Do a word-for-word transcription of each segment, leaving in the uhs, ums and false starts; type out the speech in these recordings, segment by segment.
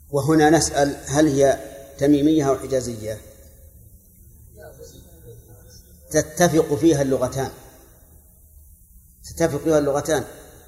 وهنا نسأل هل هي تميمية أو حجازية؟ تتفق فيها اللغتان تتفق فيها اللغتان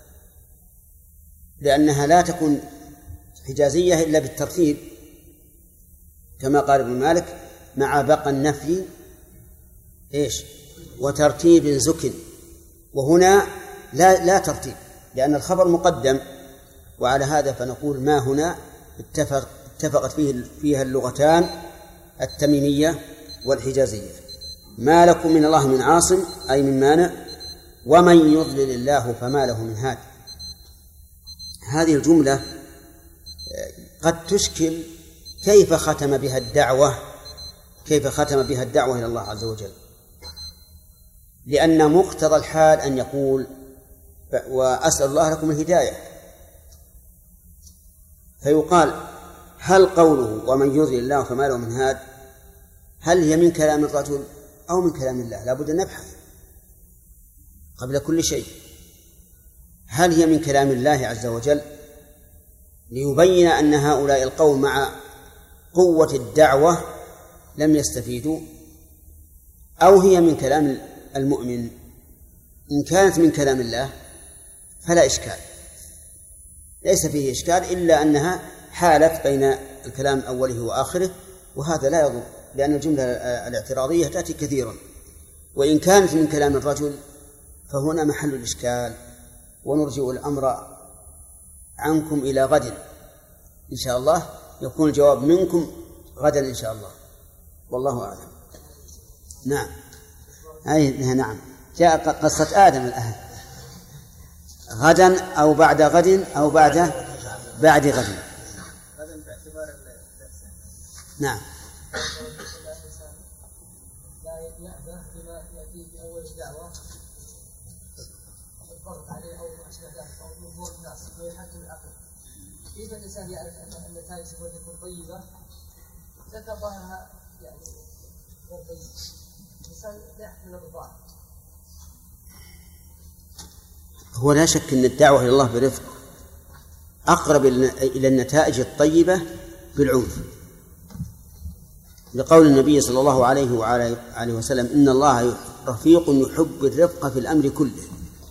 لأنها لا تكون حجازية إلا بالترتيب كما قال ابن مالك مع بقى النفي إيش وترتيب زكن، وهنا لا لا ترتيب لأن الخبر مقدم، وعلى هذا فنقول ما هنا اتفق اتفقت فيه فيها اللغتان التميمية والحجازية. ما لكم من الله من عاصم أي من مانع، ومن يضلل الله فما له من هاد. هذه الجملة قد تشكل كيف ختم بها الدعوة كيف ختم بها الدعوة إلى الله عز وجل، لأن مقتضى الحال أن يقول وأسأل الله لكم الهداية، فيقال هل قوله ومن يضلل الله فما له من هاد هل هي من كلام الرجل أو من كلام الله؟ لا بد أن نبحث قبل كل شيء هل هي من كلام الله عز وجل ليبين أن هؤلاء القوم مع قوة الدعوة لم يستفيدوا، أو هي من كلام المؤمن. إن كانت من كلام الله فلا إشكال، ليس فيه إشكال إلا أنها حالت بين الكلام أوله وآخره، وهذا لا يضر لأن الجملة الاعتراضية تأتي كثيرا. وإن كانت من كلام الرجل فهنا محل الإشكال، ونرجع الأمر عنكم إلى غد إن شاء الله، يكون الجواب منكم غدا إن شاء الله، والله أعلم. نعم أي نعم جاء قصة آدم الآن غدا أو بعد غد أو بعد بعد غد. نعم كيف الإنسان يعرف أن النتائج سوف تكون طيبة إذا ظاهرها يعني غير طيب؟ الإنسان لا يحمل الظاهر. هو لا شك أن الدعوة إلى الله برفق أقرب إلى النتائج الطيبة بالعنف، لقول النبي صلى الله عليه وعلى وسلم إن الله رفيق يحب الرفق في الأمر كله،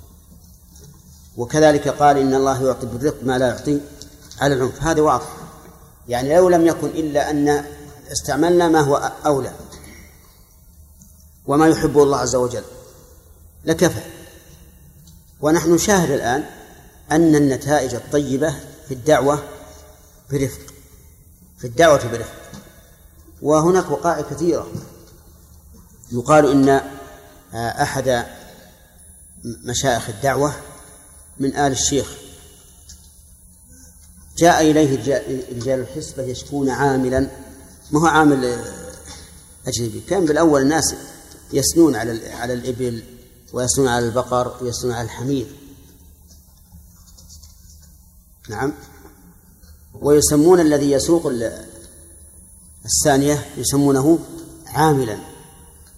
وكذلك قال إن الله يعطي بالرفق ما لا يعطي على العنف. هذا واضح، يعني لو لم يكن إلا أن استعملنا ما هو أولى وما يحبه الله عز وجل لكفى. ونحن نشاهد الآن أن النتائج الطيبة في الدعوة برفق في الدعوة برفق وهناك وقائع كثيرة. يقال إن أحد مشايخ الدعوة من آل الشيخ جاء إليه رجال الحسبة يشكون عاملا، ما هو عامل أجنبي، كان بالأول الناس يسنون على على الإبل ويسنون على البقر ويسنون على الحمير، نعم، ويسمون الذي يسوق الثانية يسمونه عاملا،